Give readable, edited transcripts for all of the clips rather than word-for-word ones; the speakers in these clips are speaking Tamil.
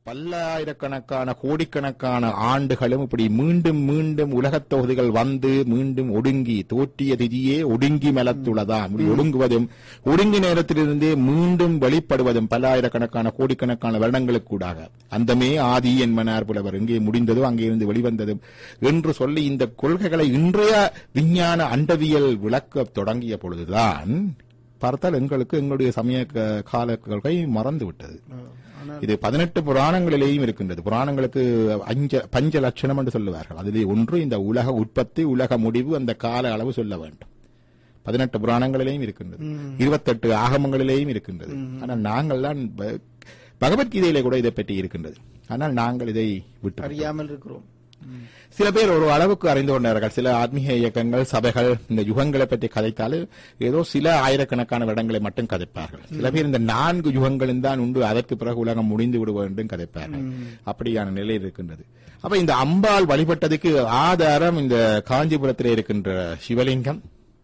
பல்லாயிரக்கணக்கான கோடிக்கணக்கான ஆண்டுகளும் இப்படி மீண்டும் மீண்டும் உலகத் தொகுதிகள் வந்து மீண்டும் ஒடுங்கி தோற்றிய திதியே ஒடுங்கி மலத்துள்ளதாம். இப்படி ஒடுங்குவதும் ஒடுங்கி நேரத்திலிருந்தே மீண்டும் வெளிப்படுவதும் பல்லாயிரக்கணக்கான கோடிக்கணக்கான வருடங்களுக்கூடாக அந்தமே ஆதி என்பனார் புலவர். எங்கே முடிந்ததோ அங்கே இருந்து வெளிவந்ததும் என்று சொல்லி இந்த கொள்கைகளை இன்றைய விஞ்ஞான அண்டவியல் விளக்க தொடங்கிய பொழுதுதான் பார்த்தால் எங்களுடைய சமய கால கொள்கை மறந்து விட்டது. இது 18 புராணங்களிலேயும் இருக்கின்றது. புராணங்களுக்கு பஞ்ச லட்சணம் என்று சொல்லுவார்கள். அதிலே ஒன்று இந்த உலக உற்பத்தி, உலக முடிவு, அந்த கால அளவு சொல்ல வேண்டும். 18 புராணங்களிலேயும் இருக்கின்றது, 28 ஆகமங்களிலேயும் இருக்கின்றது. ஆனால் நாங்கள் தான் பகவத்கீதையிலே கூட இதை பற்றி இருக்கின்றது. ஆனால் நாங்கள் இதை விட்டு அறியாமல் இருக்கிறோம். சில பேர் ஒரு அளவுக்கு அறிந்து கொண்டார்கள். சில ஆத்மீக இயக்கங்கள், சபைகள் இந்த யுகங்களை பற்றி கதைத்தாலும் ஏதோ சில ஆயிரக்கணக்கான வருடங்களை மட்டும் கதைப்பார்கள். சில பேர் இந்த 4 யுகங்களும் தான் உண்டு, அதற்கு பிறகு உலகம் முடிந்து விட வேண்டும் கதைப்பார்கள். அப்படியான நிலை இருக்கின்றது. அப்ப இந்த அம்பாள் வழிபட்டதுக்கு ஆதாரம் இந்த காஞ்சிபுரத்தில் இருக்கின்ற சிவலிங்கம்,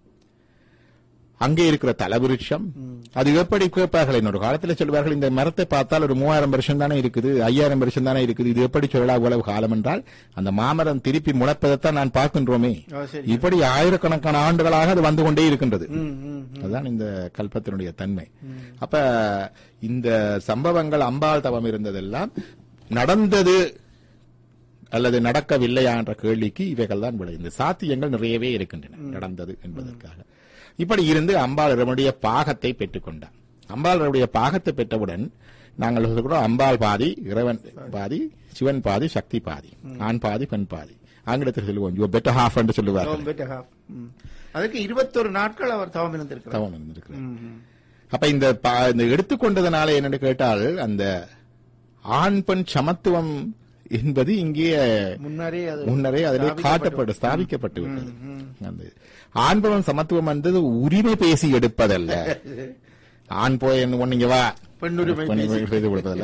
அங்கே இருக்கிற தலவிருட்சம். அது எப்படி கேட்பார்கள்? என்னோட காலத்தில் சொல்வார்கள், இந்த மரத்தை பார்த்தால் ஒரு 3000 வருஷம் தானே இருக்குது, 5000 வருஷம் தானே இருக்குது, இது எப்படி சொல்லலாம் இவ்வளவு காலம் என்றால் அந்த மாமரம் திருப்பி முளைப்பதைத்தான் நான் பார்க்கின்றோமே. இப்படி ஆயிரக்கணக்கான ஆண்டுகளாக அது வந்து கொண்டே இருக்கின்றது. அதுதான் இந்த கல்பத்தினுடைய தன்மை. அப்ப இந்த சம்பவங்கள் அம்பாள் தவம் இருந்ததெல்லாம் நடந்தது அல்லது நடக்கவில்லையா என்ற கேள்விக்கு இவைகள் தான் விடை. இந்த சாத்தியங்கள் நிறையவே இருக்கின்றன நடந்தது என்பதற்காக. இப்படி இருந்து அம்பாளுடைய பாகத்தை பெற்றுக்கொண்டார். அம்பாளுடைய பாகத்தை பெற்றவுடன் நாங்கள் சொல்கிறோம், அம்பாள் பாதி, இறைவன் பாதி, சிவன் பாதி, சக்தி பாதி, ஆண் பாதி, பெண் பாதி. ஆங்கிலத்தில் சொல்லுவோம் யூ பெட்டர் ஹாஃப் என்று சொல்லுவார். அதுக்கு 21 நாட்கள் அவர் தவம் இருந்திருக்கிறார். அப்ப இந்த எடுத்துக்கொண்டதனால என்னன்னு கேட்டால், அந்த ஆண் பெண் சமத்துவம் என்பது இங்கே முன்னரே அதிலே காட்டப்பட்டு ஸ்தாபிக்கப்பட்டு விட்டது. அந்த ஆண்பவன் சமத்துவம் என்பது உரிமை பேசி எடுப்பதல்ல. ஆண் போய் ஒன்னுங்க வா பெண்ணுரிமை செய்து கொடுப்பதல்ல.